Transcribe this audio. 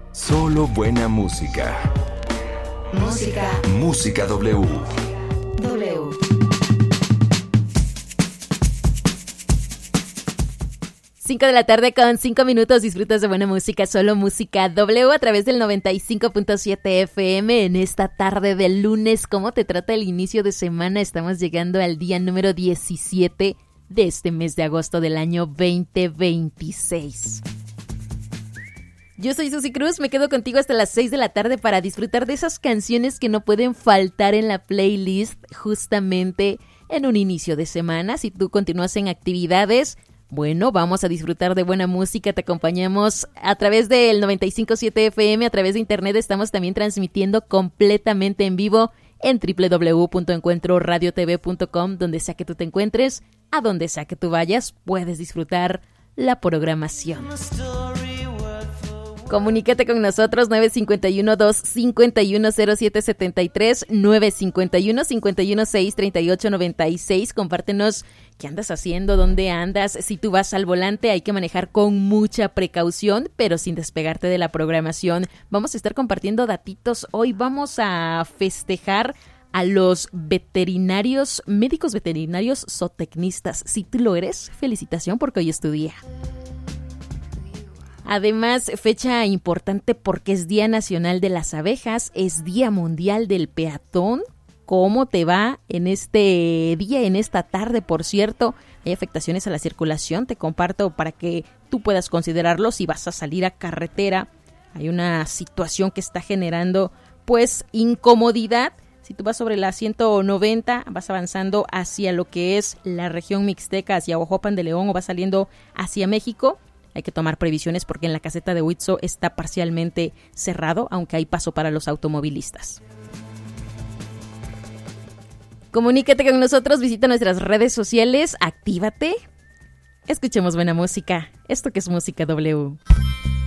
Solo buena música. Música W. 5 de la tarde con 5 minutos, disfrutas de buena música, solo música W a través del 95.7 FM en esta tarde del lunes. ¿Cómo te trata el inicio de semana? Estamos llegando al día número 17 de este mes de agosto del año 2026. Yo soy Susi Cruz, me quedo contigo hasta las 6 de la tarde para disfrutar de esas canciones que no pueden faltar en la playlist justamente en un inicio de semana. Si tú continúas en actividades, bueno, vamos a disfrutar de buena música. Te acompañamos a través del 95.7 FM, a través de internet. Estamos también transmitiendo completamente en vivo en www.encuentroradiotv.com. Donde sea que tú te encuentres, a donde sea que tú vayas, puedes disfrutar la programación. Comunícate con nosotros 951-251-0773, 951-516-3896. Compártenos qué andas haciendo, dónde andas. Si tú vas al volante hay que manejar con mucha precaución, pero sin despegarte de la programación. Vamos a estar compartiendo datitos. Hoy vamos a festejar a los veterinarios, médicos veterinarios zootecnistas. Si tú lo eres, felicitación porque hoy es tu día. Además, fecha importante porque es Día Nacional de las Abejas, es Día Mundial del Peatón. ¿Cómo te va en este día, en esta tarde? Por cierto, hay afectaciones a la circulación, te comparto para que tú puedas considerarlo si vas a salir a carretera. Hay una situación que está generando, pues, incomodidad. Si tú vas sobre la 190, vas avanzando hacia lo que es la región mixteca, hacia Oaxaca de León o vas saliendo hacia México, hay que tomar previsiones porque en la caseta de Huitzo está parcialmente cerrado, aunque hay paso para los automovilistas. Comunícate con nosotros, visita nuestras redes sociales, actívate. Escuchemos buena música. Esto que es Música W.